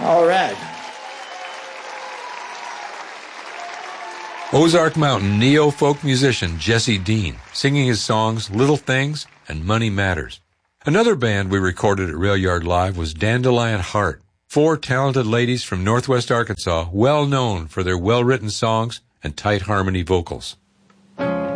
All right. Ozark Mountain neo-folk musician Jesse Dean, singing his songs Little Things and Money Matters. Another band we recorded at Rail Yard Live was Dandelion Heart, 4 talented ladies from Northwest Arkansas, well known for their well-written songs and tight harmony vocals.